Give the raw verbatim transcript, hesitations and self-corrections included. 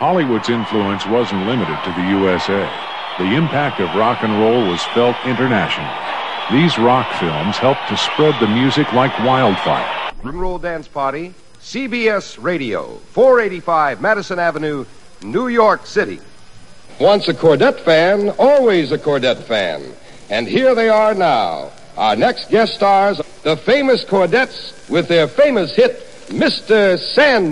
Hollywood's influence wasn't limited to the U S A. The impact of rock and roll was felt internationally. These rock films helped to spread the music like wildfire. Rock and Roll Dance Party, C B S Radio, four eighty-five Madison Avenue, New York City. Once a Cordette fan, always a Cordette fan. And here they are now, our next guest stars, the famous Cordettes with their famous hit, Mister Sandman.